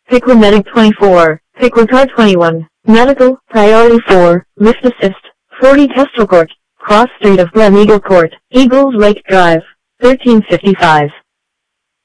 Piqua Medic 24, Piqua Car 21, Medical, Priority 4, Lift Assist, 40 Kestrel Court, Cross Street of Glen Eagle Court, Eagles Lake Drive, 1355.